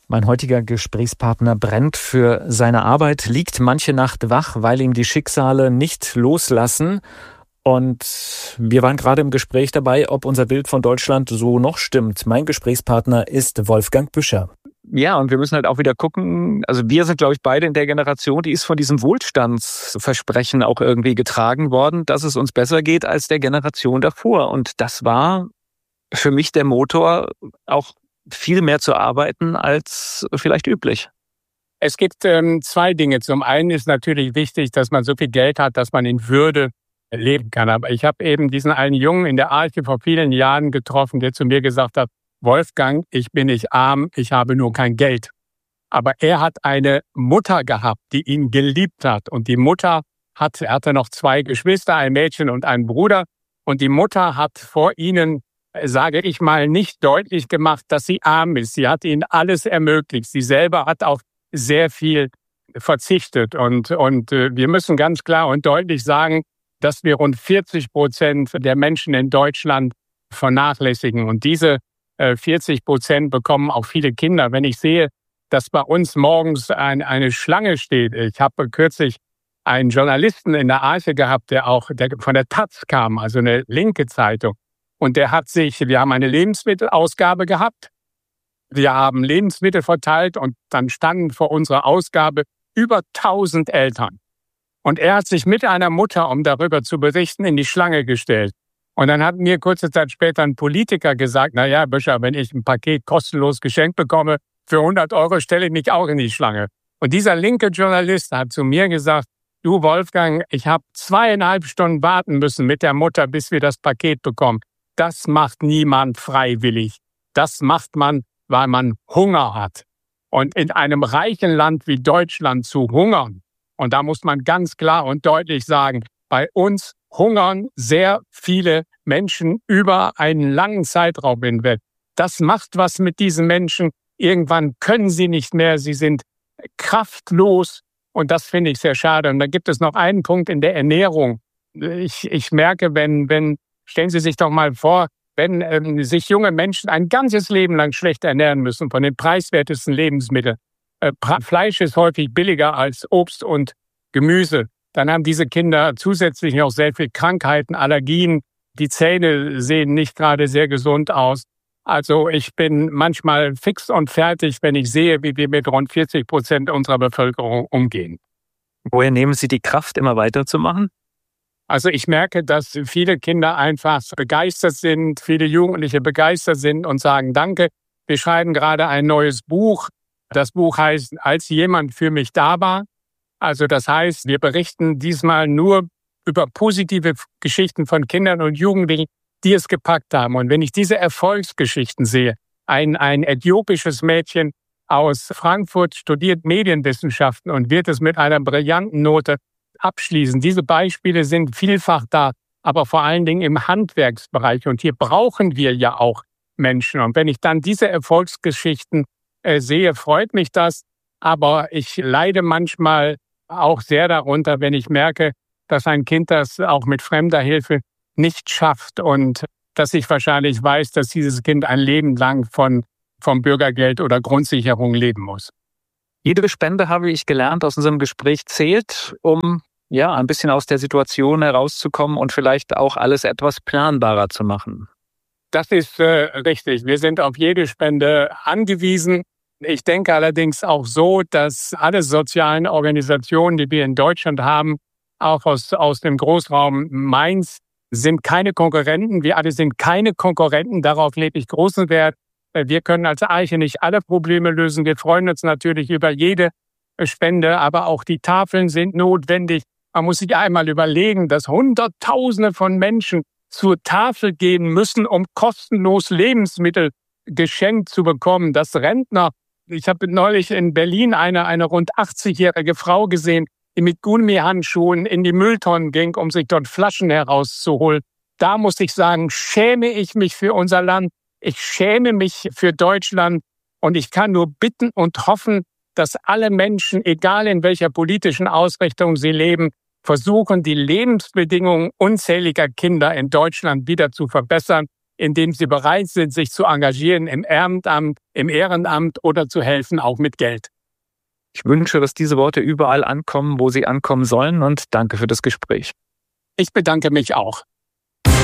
Mein heutiger Gesprächspartner brennt für seine Arbeit, liegt manche Nacht wach, weil ihm die Schicksale nicht loslassen. Und wir waren gerade im Gespräch dabei, ob unser Bild von Deutschland so noch stimmt. Mein Gesprächspartner ist Wolfgang Büscher. Ja, und wir müssen halt auch wieder gucken, also wir sind, glaube ich, beide in der Generation, die ist von diesem Wohlstandsversprechen auch irgendwie getragen worden, dass es uns besser geht als der Generation davor. Und das war für mich der Motor, auch viel mehr zu arbeiten als vielleicht üblich. Es gibt zwei Dinge. Zum einen ist natürlich wichtig, dass man so viel Geld hat, dass man in Würde leben kann. Aber ich habe eben diesen einen Jungen in der Arche vor vielen Jahren getroffen, der zu mir gesagt hat, Wolfgang, ich bin nicht arm, ich habe nur kein Geld. Aber er hat eine Mutter gehabt, die ihn geliebt hat. Und die Mutter er hatte noch 2 Geschwister, ein Mädchen und einen Bruder. Und die Mutter hat vor ihnen, sage ich mal, nicht deutlich gemacht, dass sie arm ist. Sie hat ihnen alles ermöglicht. Sie selber hat auch sehr viel verzichtet. Und wir müssen ganz klar und deutlich sagen, dass wir rund 40% der Menschen in Deutschland vernachlässigen. Und diese 40% bekommen auch viele Kinder. Wenn ich sehe, dass bei uns morgens eine Schlange steht. Ich habe kürzlich einen Journalisten in der Arche gehabt, der von der Taz kam, also eine linke Zeitung. Und wir haben eine Lebensmittelausgabe gehabt. Wir haben Lebensmittel verteilt und dann standen vor unserer Ausgabe über 1000 Eltern. Und er hat sich mit einer Mutter, um darüber zu berichten, in die Schlange gestellt. Und dann hat mir kurze Zeit später ein Politiker gesagt, naja, Büscher, wenn ich ein Paket kostenlos geschenkt bekomme, für 100 € stelle ich mich auch in die Schlange. Und dieser linke Journalist hat zu mir gesagt, du Wolfgang, ich habe 2,5 Stunden warten müssen mit der Mutter, bis wir das Paket bekommen. Das macht niemand freiwillig. Das macht man, weil man Hunger hat. Und in einem reichen Land wie Deutschland zu hungern, und da muss man ganz klar und deutlich sagen, bei uns hungern sehr viele Menschen über einen langen Zeitraum hinweg. Das macht was mit diesen Menschen. Irgendwann können sie nicht mehr, sie sind kraftlos und das finde ich sehr schade. Und da gibt es noch einen Punkt in der Ernährung. Ich merke, stellen Sie sich doch mal vor, wenn sich junge Menschen ein ganzes Leben lang schlecht ernähren müssen von den preiswertesten Lebensmitteln. Fleisch ist häufig billiger als Obst und Gemüse. Dann haben diese Kinder zusätzlich noch sehr viele Krankheiten, Allergien. Die Zähne sehen nicht gerade sehr gesund aus. Also ich bin manchmal fix und fertig, wenn ich sehe, wie wir mit rund 40% unserer Bevölkerung umgehen. Woher nehmen Sie die Kraft, immer weiterzumachen? Also ich merke, dass viele Kinder einfach begeistert sind, viele Jugendliche begeistert sind und sagen, danke, wir schreiben gerade ein neues Buch. Das Buch heißt, als jemand für mich da war. Also das heißt, wir berichten diesmal nur über positive Geschichten von Kindern und Jugendlichen, die es gepackt haben. Und wenn ich diese Erfolgsgeschichten sehe, ein äthiopisches Mädchen aus Frankfurt studiert Medienwissenschaften und wird es mit einer brillanten Note abschließen. Diese Beispiele sind vielfach da, aber vor allen Dingen im Handwerksbereich. Und hier brauchen wir ja auch Menschen. Und wenn ich dann diese Erfolgsgeschichten sehe, freut mich das. Aber ich leide manchmal auch sehr darunter, wenn ich merke, dass ein Kind das auch mit fremder Hilfe nicht schafft und dass ich wahrscheinlich weiß, dass dieses Kind ein Leben lang vom Bürgergeld oder Grundsicherung leben muss. Jede Spende, habe ich gelernt aus unserem Gespräch, zählt, um ein bisschen aus der Situation herauszukommen und vielleicht auch alles etwas planbarer zu machen. Das ist richtig. Wir sind auf jede Spende angewiesen. Ich denke allerdings auch so, dass alle sozialen Organisationen, die wir in Deutschland haben, auch aus dem Großraum Mainz, sind keine Konkurrenten. Wir alle sind keine Konkurrenten. Darauf lege ich großen Wert. Wir können als Arche nicht alle Probleme lösen. Wir freuen uns natürlich über jede Spende, aber auch die Tafeln sind notwendig. Man muss sich einmal überlegen, dass Hunderttausende von Menschen zur Tafel gehen müssen, um kostenlos Lebensmittel geschenkt zu bekommen. Dass Rentner, ich habe neulich in Berlin eine rund 80-jährige Frau gesehen, die mit Gummihandschuhen in die Mülltonnen ging, um sich dort Flaschen herauszuholen. Da muss ich sagen, schäme ich mich für unser Land. Ich schäme mich für Deutschland und ich kann nur bitten und hoffen, dass alle Menschen, egal in welcher politischen Ausrichtung sie leben, versuchen, die Lebensbedingungen unzähliger Kinder in Deutschland wieder zu verbessern. indem sie bereit sind, sich zu engagieren im Ehrenamt oder zu helfen, auch mit Geld. Ich wünsche, dass diese Worte überall ankommen, wo sie ankommen sollen, und danke für das Gespräch. Ich bedanke mich auch.